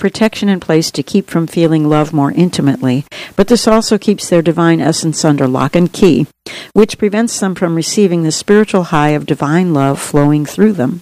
protection in place to keep from feeling love more intimately, but this also keeps their divine essence under lock and key, which prevents them from receiving the spiritual high of divine love flowing through them.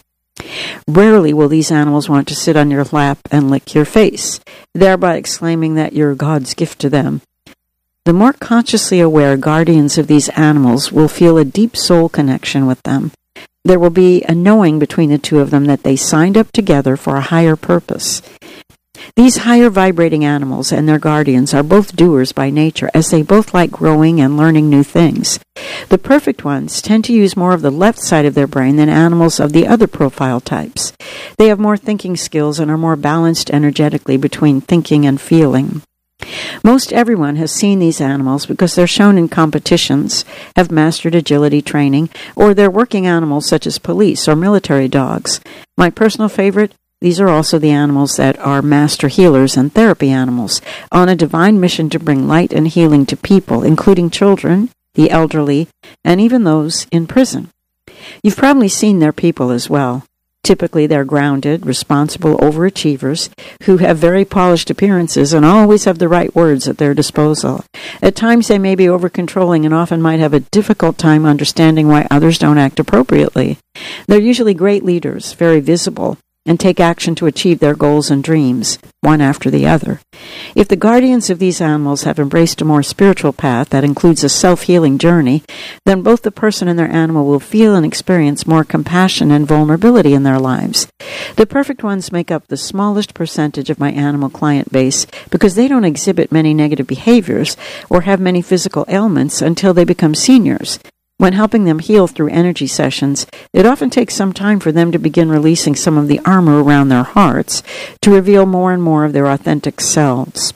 Rarely will these animals want to sit on your lap and lick your face, thereby exclaiming that you're God's gift to them. The more consciously aware guardians of these animals will feel a deep soul connection with them. There will be a knowing between the two of them that they signed up together for a higher purpose. These higher vibrating animals and their guardians are both doers by nature, as they both like growing and learning new things. The perfect ones tend to use more of the left side of their brain than animals of the other profile types. They have more thinking skills and are more balanced energetically between thinking and feeling. Most everyone has seen these animals because they're shown in competitions, have mastered agility training, or they're working animals such as police or military dogs. My personal favorite, these are also the animals that are master healers and therapy animals, on a divine mission to bring light and healing to people, including children, the elderly, and even those in prison. You've probably seen their people as well. Typically, they're grounded, responsible overachievers who have very polished appearances and always have the right words at their disposal. At times, they may be over-controlling and often might have a difficult time understanding why others don't act appropriately. They're usually great leaders, very visible, and take action to achieve their goals and dreams, one after the other. If the guardians of these animals have embraced a more spiritual path that includes a self-healing journey, then both the person and their animal will feel and experience more compassion and vulnerability in their lives. The perfect ones make up the smallest percentage of my animal client base because they don't exhibit many negative behaviors or have many physical ailments until they become seniors. When helping them heal through energy sessions, it often takes some time for them to begin releasing some of the armor around their hearts to reveal more and more of their authentic selves.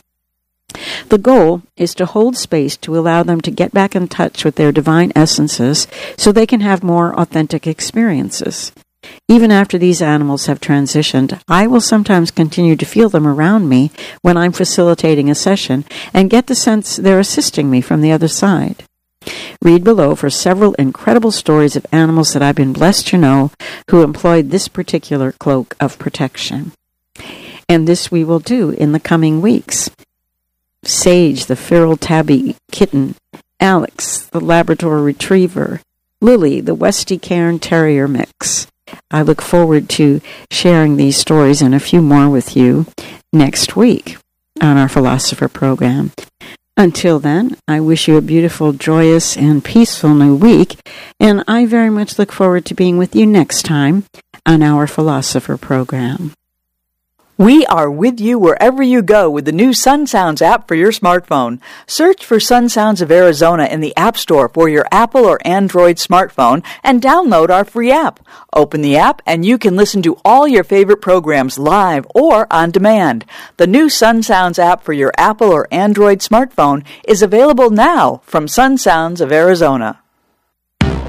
The goal is to hold space to allow them to get back in touch with their divine essences so they can have more authentic experiences. Even after these animals have transitioned, I will sometimes continue to feel them around me when I'm facilitating a session and get the sense they're assisting me from the other side. Read below for several incredible stories of animals that I've been blessed to know who employed this particular cloak of protection. And this we will do in the coming weeks. Sage, the feral tabby kitten, Alex, the Labrador retriever, Lily, the Westie Cairn Terrier mix. I look forward to sharing these stories and a few more with you next week on our Philosopher program. Until then, I wish you a beautiful, joyous, and peaceful new week, and I very much look forward to being with you next time on our Philosopher program. We are with you wherever you go with the new Sun Sounds app for your smartphone. Search for Sun Sounds of Arizona in the App Store for your Apple or Android smartphone and download our free app. Open the app and you can listen to all your favorite programs live or on demand. The new Sun Sounds app for your Apple or Android smartphone is available now from Sun Sounds of Arizona.